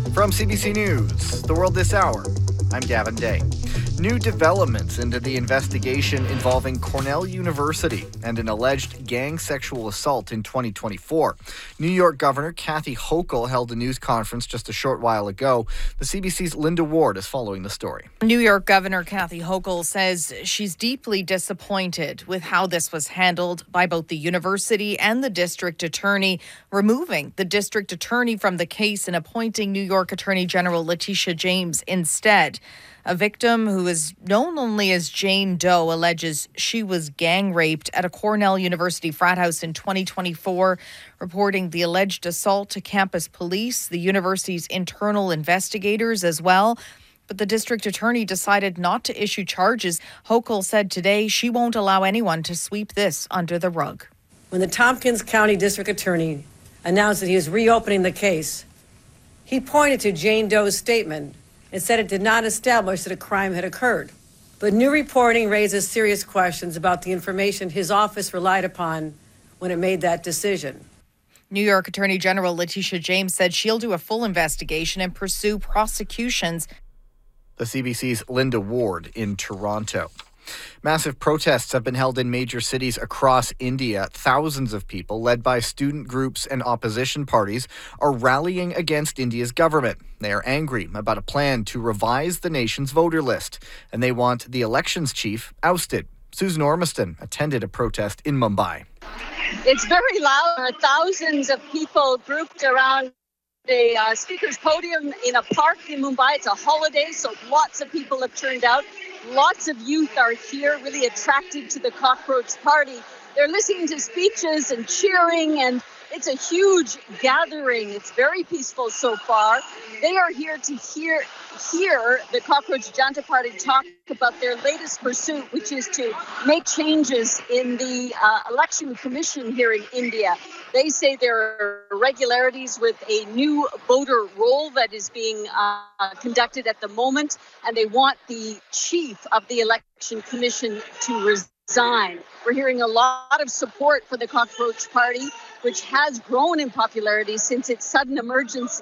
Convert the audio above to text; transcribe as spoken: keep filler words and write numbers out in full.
From C B C News, The World This Hour, I'm Gavin Day. New developments into the investigation involving Cornell University and an alleged gang sexual assault in twenty twenty-four. New York Governor Kathy Hochul held a news conference just a short while ago. The C B C's Linda Ward is following the story. New York Governor Kathy Hochul says she's deeply disappointed with how this was handled by both the university and the district attorney, removing the district attorney from the case and appointing New York Attorney General Letitia James instead. A victim who is known only as Jane Doe alleges she was gang raped at a Cornell University frat house in twenty twenty-four, reporting the alleged assault to campus police, the university's internal investigators as well. But the district attorney decided not to issue charges. Hochul said today she won't allow anyone to sweep this under the rug. When the Tompkins County District Attorney announced that he was reopening the case, he pointed to Jane Doe's statement and said it did not establish that a crime had occurred. But new reporting raises serious questions about the information his office relied upon when it made that decision. New York Attorney General Letitia James said she'll do a full investigation and pursue prosecutions. The C B C's Linda Ward in Toronto. Massive protests have been held in major cities across India. Thousands of people, led by student groups and opposition parties, are rallying against India's government. They are angry about a plan to revise the nation's voter list, and they want the elections chief ousted. Susan Ormiston attended a protest in Mumbai. It's very loud. There are thousands of people grouped around the uh, speaker's podium in a park in Mumbai. It's a holiday, so lots of people have turned out. Lots of youth are here, really attracted to the Cockroach Party. They're listening to speeches and cheering, and it's a huge gathering. It's very peaceful so far. They are here to hear, hear the Cockroach Janta Party talk about their latest pursuit, which is to make changes in the uh, election commission here in India. They say there are irregularities with a new voter roll that is being uh, conducted at the moment, and they want the chief of the election commission to resign. We're hearing a lot of support for the Cockroach Party, which has grown in popularity since its sudden emergence